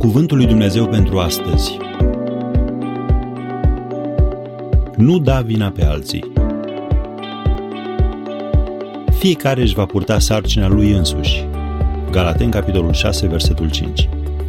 Cuvântul lui Dumnezeu pentru astăzi. Nu da vina pe alții. Fiecare își va purta sarcina lui însuși. Galateni, capitolul 6, versetul 5.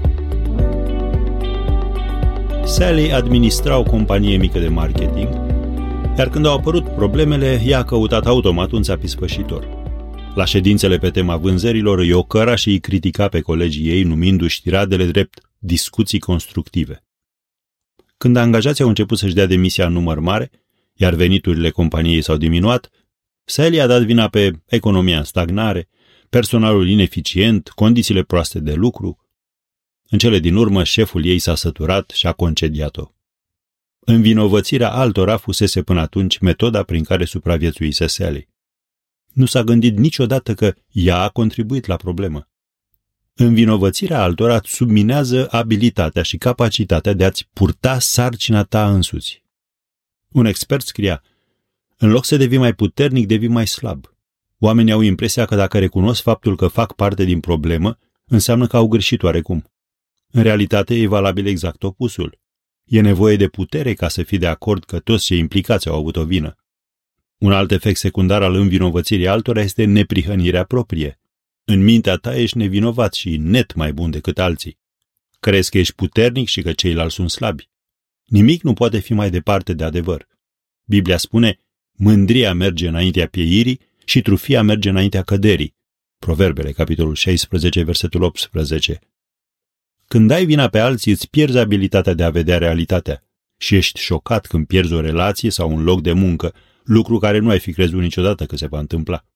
Sally administra o companie mică de marketing, iar când au apărut problemele, ea a căutat automat un țapis spășitor. La ședințele pe tema vânzărilor îi ocăra și îi critica pe colegii ei, numindu-și tiradele drept discuții constructive. Când angajații au început să-și dea demisia în număr mare, iar veniturile companiei s-au diminuat, Sally a dat vina pe economia în stagnare, personalul ineficient, condițiile proaste de lucru. În cele din urmă, șeful ei s-a săturat și a concediat-o. Învinovățirea altora fusese până atunci metoda prin care supraviețuise Sally. Nu s-a gândit niciodată că ea a contribuit la problemă. Învinovățirea altora îți subminează abilitatea și capacitatea de a-ți purta sarcina ta însuți. Un expert scria: în loc să devii mai puternic, devii mai slab. Oamenii au impresia că dacă recunosc faptul că fac parte din problemă, înseamnă că au greșit oarecum. În realitate e valabil exact opusul. E nevoie de putere ca să fii de acord că toți cei implicați au avut o vină. Un alt efect secundar al învinovățirii altora este neprihănirea proprie. În mintea ta ești nevinovat și net mai bun decât alții. Crezi că ești puternic și că ceilalți sunt slabi. Nimic nu poate fi mai departe de adevăr. Biblia spune: mândria merge înaintea pieirii și trufia merge înaintea căderii. Proverbele, capitolul 16, versetul 18. Când dai vina pe alții, îți pierzi abilitatea de a vedea realitatea și ești șocat când pierzi o relație sau un loc de muncă, lucru care nu ai fi crezut niciodată că se va întâmpla.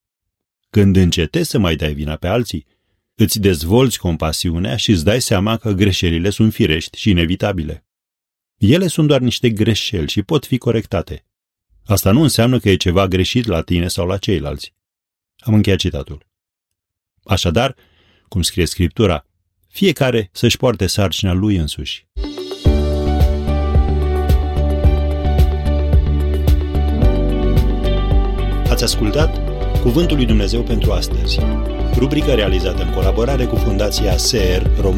Când încetezi să mai dai vina pe alții, îți dezvolți compasiunea și îți dai seama că greșelile sunt firești și inevitabile. Ele sunt doar niște greșeli și pot fi corectate. Asta nu înseamnă că e ceva greșit la tine sau la ceilalți. Am încheiat citatul. Așadar, cum scrie Scriptura, fiecare să-și poarte sarcina lui însuși. Ați ascultat Cuvântul lui Dumnezeu pentru astăzi, rubrică realizată în colaborare cu Fundația SER România.